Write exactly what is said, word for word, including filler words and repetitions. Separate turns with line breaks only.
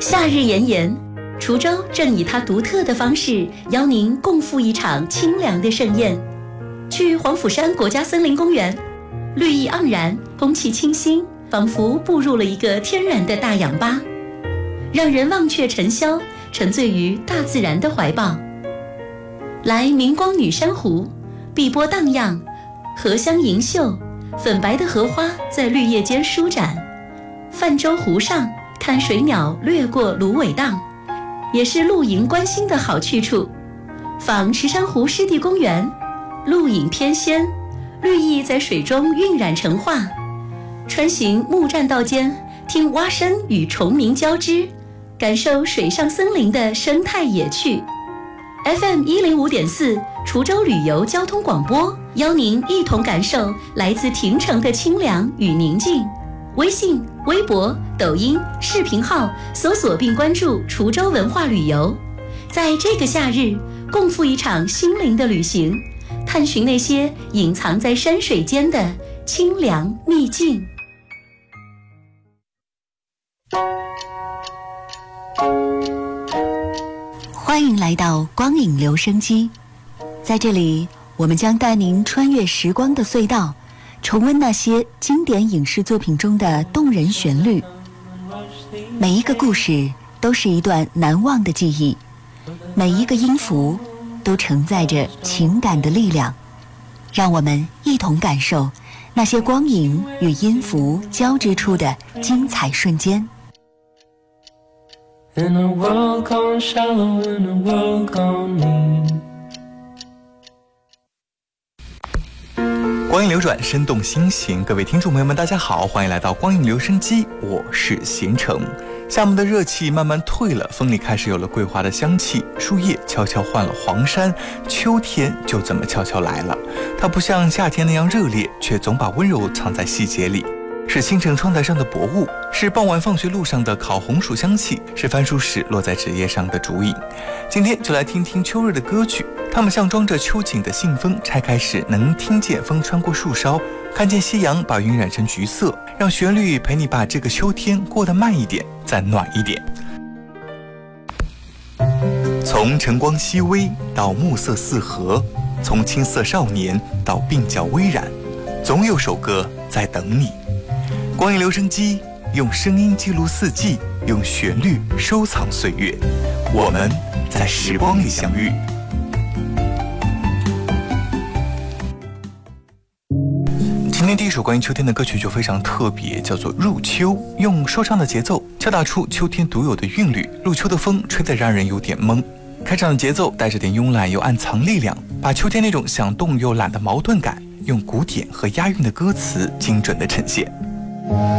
夏日炎炎，滁州正以它独特的方式邀您共赴一场清凉的盛宴。去黄甫山国家森林公园，绿意盎然，空气清新，仿佛步入了一个天然的大氧吧，让人忘却尘嚣，沉醉于大自然的怀抱。来明光女珊瑚，碧波荡漾，荷香盈袖，粉白的荷花在绿叶间舒展。泛舟湖上，看水鸟掠过芦苇荡，也是露营观星的好去处。访池珊瑚湿地公园，露影翩跹，绿意在水中晕染成画。穿行木栈道间，听蛙声与虫鸣交织，感受水上森林的生态野趣。F M 一零五点四滁州旅游交通广播，邀您一同感受来自亭城的清凉与宁静。微信、微博、抖音、视频号搜索并关注滁州文化旅游，在这个夏日，共赴一场心灵的旅行，探寻那些隐藏在山水间的清凉秘境。
欢迎来到光影留声机，在这里，我们将带您穿越时光的隧道，重温那些经典影视作品中的动人旋律。每一个故事都是一段难忘的记忆，每一个音符都承载着情感的力量。让我们一同感受那些光影与音符交织出的精彩瞬间。
In a world gone shallow, in a world gone mean.
光影流转，生动心情。各位听众朋友们，大家好，欢迎来到光影留声机，我是贤成。夏末的热气慢慢退了，风里开始有了桂花的香气，树叶悄悄换了黄衫，秋天就这么悄悄来了。它不像夏天那样热烈，却总把温柔藏在细节里。是清晨窗台上的薄雾，是傍晚放学路上的烤红薯香气，是翻书时落在纸页上的竹影。今天就来听听秋日的歌曲，它们像装着秋景的信封，拆开时能听见风穿过树梢，看见夕阳把云染成橘色，让旋律陪你把这个秋天过得慢一点，再暖一点。从晨光熹微到暮色四合，从青涩少年到鬓角微染，总有首歌在等你。光影留声机，用声音记录四季，用旋律收藏岁月。我们在时光里相遇。今天第一首关于秋天的歌曲就非常特别，叫做《入秋》，用说唱的节奏敲打出秋天独有的韵律。入秋的风吹得让人有点懵，开场的节奏带着点慵懒又暗藏力量，把秋天那种想动又懒的矛盾感，用古典和押韵的歌词精准地呈现。